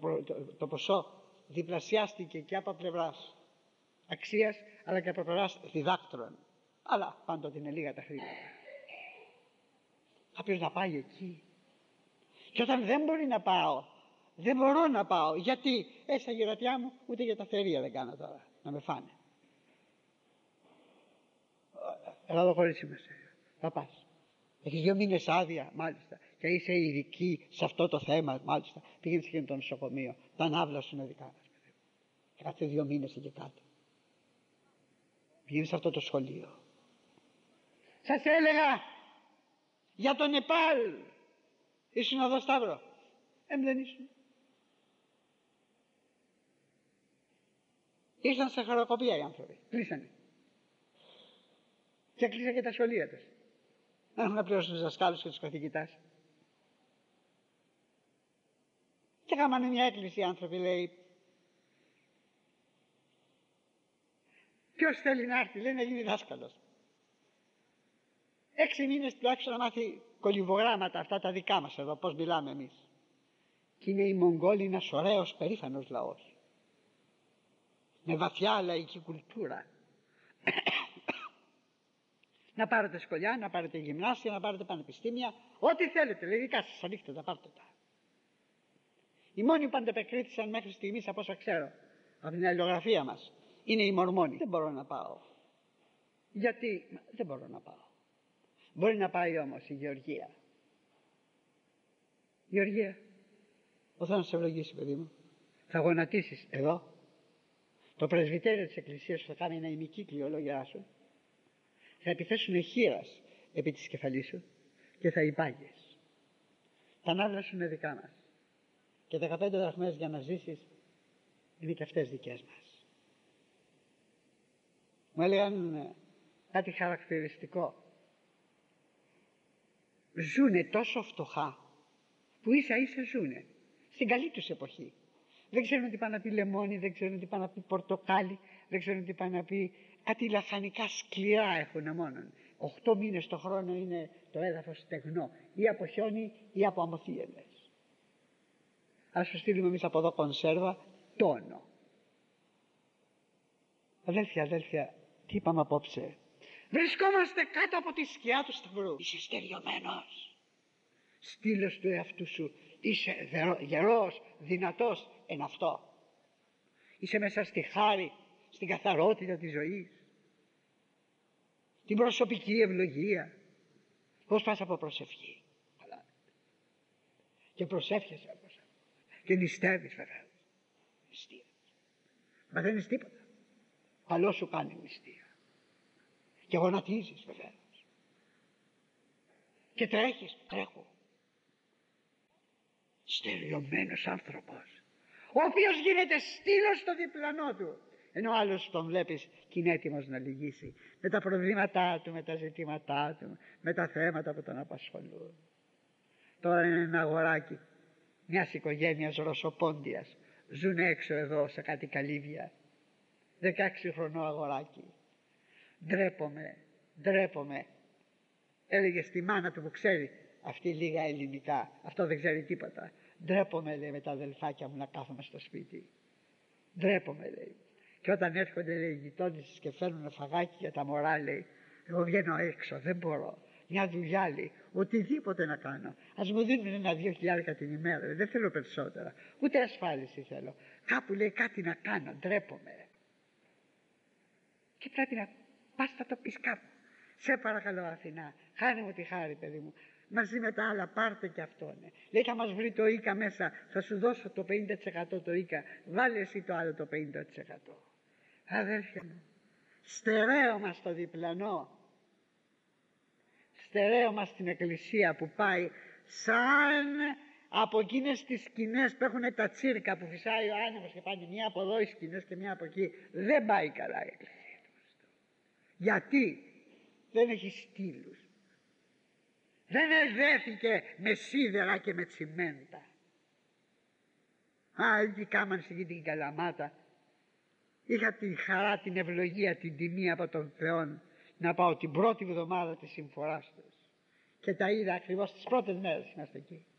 το ποσό διπλασιάστηκε και από πλευράς αξίας, αλλά και από πλευράς διδάκτρων. Αλλά πάντοτε είναι λίγα τα χρήματα. Κάποιος να πάει εκεί. Και όταν δεν μπορεί να πάω, δεν μπορώ να πάω. Γιατί στα γερατιά μου ούτε για τα θερία δεν κάνω τώρα, να με φάνε. Έλα εδώ χωρίς σημασία. Θα πας. Έχεις 2 μήνες άδεια, μάλιστα. Και είσαι ειδική σε αυτό το θέμα, μάλιστα. Πήγαινε και το νοσοκομείο. Τα ανάβλα σου είναι δικά μας. Και κάθε 2 μήνες και κάτι. Πήγαινε σε αυτό το σχολείο. Σας έλεγα για το Νεπάλ. Ήσουν εδώ, Σταύρο? Δεν ήσουν. Ήρθαν σε χρεοκοπία οι άνθρωποι. Κλείσανε. Και κλείσανε και τα σχολεία τους. Δεν έχουν να πληρώσουν τους δασκάλους και τους καθηγητάς. Και κάνανε μια έκκληση οι άνθρωποι, λέει. Ποιος θέλει να έρθει? Λέει να γίνει δάσκαλος. 6 μήνες τουλάχιστον να μάθει κολυμβογράμματα, αυτά τα δικά μας εδώ, πώς μιλάμε εμείς. Και είναι οι Μογγόλοι ένας ωραίος περήφανος λαός. Με βαθιά λαϊκή κουλτούρα. Να πάρετε σχολιά, να πάρετε γυμνάσια, να πάρετε πανεπιστήμια, ό,τι θέλετε, λέει, δικά σας, ανοίχτε τα, πάρτε τα. Οι μόνοι που αντεπεκρίθησαν μέχρι στιγμής, από όσα ξέρω, από την αλληλογραφία μας, είναι οι Μορμόνοι. Δεν μπορώ να πάω. Γιατί δεν μπορώ να πάω. Μπορεί να πάει όμως η Γεωργία. Γεωργία, ο Θεός να σε ευλογήσει, παιδί μου. Θα γονατίσεις εδώ. Το πρεσβυτέριο της Εκκλησίας σου θα κάνει ένα ημικύκλιο λόγια σου. Θα επιθέσουν χείρας επί της κεφαλής σου και θα υπάγεις. Τα ναύλα σου είναι δικά μας. Και 15 δραχμές για να ζήσεις είναι και αυτές δικές μας. Μου έλεγαν κάτι χαρακτηριστικό. Ζούνε τόσο φτωχά που ίσα ίσα ζούνε στην καλή τους εποχή. Δεν ξέρουν τι πάνε να πει λεμόνι, δεν ξέρουν τι πάνε να πει πορτοκάλι, δεν ξέρουν τι πάνε να πει, κάτι λαχανικά σκληρά έχουν μόνον. 8 μήνες το χρόνο είναι το έδαφος στεγνό, ή από χιόνι ή από αμμοθίελες. Ας σου στείλουμε εμείς από εδώ κονσέρβα, τόνο. Αδέλφια, τι είπαμε απόψε? Βρισκόμαστε κάτω από τη σκιά του Σταυρού. Είσαι στεριωμένος. Στείλος του εαυτού σου. Είσαι γερός, δυνατός εν αυτό. Είσαι μέσα στη χάρη, στην καθαρότητα της ζωής, την προσωπική ευλογία. Πώς πας από προσευχή? Καλά. Και προσεύχεσαι από αυτό. Και νηστεύεις βεβαίως. Νηστεία. Μαθαίνεις τίποτα. Καλό σου κάνει νηστεία. Και γονατίζεις βεβαίως. Και τρέχω. Στεριωμένος άνθρωπος, ο οποίος γίνεται στήλος στο διπλανό του, ενώ άλλος τον βλέπεις και είναι έτοιμος να λυγίσει με τα προβλήματά του, με τα ζητήματά του, με τα θέματα που τον απασχολούν. Τώρα είναι ένα αγοράκι μιας οικογένειας Ρωσοπόντιας, ζουν έξω εδώ σε κάτι καλύβια, 16 χρονό αγοράκι. Ντρέπομαι. Έλεγε στη μάνα του που ξέρει αυτή λίγα ελληνικά, αυτό δεν ξέρει τίποτα. Ντρέπομαι, λέει, με τα αδελφάκια μου να κάθομαι στο σπίτι. Ντρέπομαι, λέει. Και όταν έρχονται, λέει, οι γειτόνισσες και φέρνουν φαγάκι για τα μωρά, λέει, εγώ βγαίνω έξω, δεν μπορώ. Μια δουλειά, λέει, οτιδήποτε να κάνω. Ας μου δίνουν 1-2 χιλιάρικα την ημέρα, δεν θέλω περισσότερα. Ούτε ασφάλιση θέλω. Κάπου, λέει, κάτι να κάνω, ντρέπομαι. Και πρέπει να πας να το πεις κάπου. Σε παρακαλώ, Αθηνά, χάνε μου τη χάρη, παιδί μου. Μαζί με τα άλλα πάρτε και αυτό, ναι. Λέει, θα μας βρει το ίκα μέσα, θα σου δώσω το 50% το ίκα, βάλε εσύ το άλλο το 50%. Αδέρφια μου, στερέωμα στο διπλανό, στερέωμα στην εκκλησία που πάει σαν από εκείνες τις σκηνές που έχουν τα τσίρκα που φυσάει ο άνεμος και πάνε μια από εδώ οι σκηνές και μια από εκεί. Δεν πάει καλά η εκκλησία του. Γιατί? Δεν έχει στήλους. Δεν εδέθηκε με σίδερα και με τσιμέντα. Εκεί κάμαν στην την Καλαμάτα. Είχα τη χαρά, την ευλογία, την τιμή από τον Θεό να πάω την πρώτη εβδομάδα της συμφοράς τους. Και τα είδα ακριβώς τις πρώτες μέρες είμαστε εκεί.